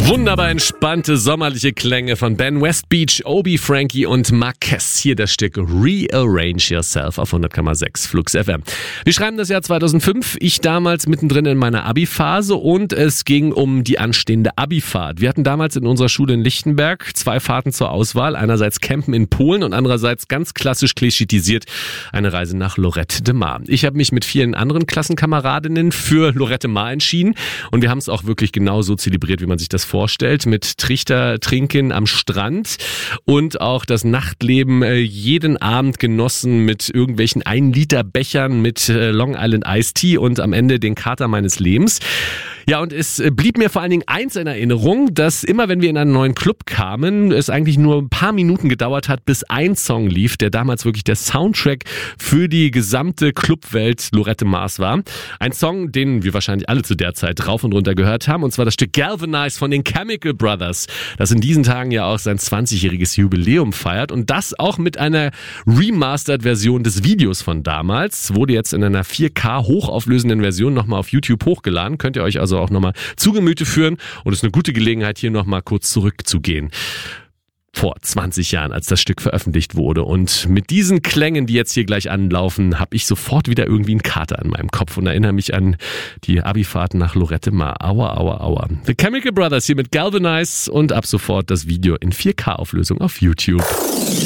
Wunderbar entspannte sommerliche Klänge von Ben Westbeach, Obi Frankie und Marquez. Hier das Stück Rearrange Yourself auf 100,6 Flux FM. Wir schreiben das Jahr 2005, ich damals mittendrin in meiner Abi-Phase und es ging um die anstehende Abi-Fahrt. Wir hatten damals in unserer Schule in Lichtenberg 2 Fahrten zur Auswahl. Einerseits Campen in Polen und andererseits ganz klassisch klischeetisiert eine Reise nach Lorette de Mar. Ich habe mich mit vielen anderen Klassenkameradinnen für Lorette Mar entschieden und wir haben es auch wirklich genauso zelebriert, wie man sich das vorstellt, mit Trichter trinken am Strand und auch das Nachtleben jeden Abend genossen mit irgendwelchen 1-Liter-Bechern mit Long Island Iced Tea und am Ende den Kater meines Lebens. Ja, und es blieb mir vor allen Dingen eins in Erinnerung, dass immer, wenn wir in einen neuen Club kamen, es eigentlich nur ein paar Minuten gedauert hat, bis ein Song lief, der damals wirklich der Soundtrack für die gesamte Clubwelt Lorette Mars war. Ein Song, den wir wahrscheinlich alle zu der Zeit rauf und runter gehört haben, und zwar das Stück Galvanize von den Chemical Brothers, das in diesen Tagen ja auch sein 20-jähriges Jubiläum feiert und das auch mit einer Remastered-Version des Videos von damals. Wurde jetzt in einer 4K hochauflösenden Version nochmal auf YouTube hochgeladen. Könnt ihr euch also auch nochmal zu Gemüte führen und es ist eine gute Gelegenheit, hier nochmal kurz zurückzugehen. Vor 20 Jahren, als das Stück veröffentlicht wurde. Und mit diesen Klängen, die jetzt hier gleich anlaufen, habe ich sofort wieder irgendwie einen Kater an meinem Kopf und erinnere mich an die Abifahrt nach Lorette Mar. Aua, aua, aua. The Chemical Brothers hier mit Galvanize und ab sofort das Video in 4K-Auflösung auf YouTube.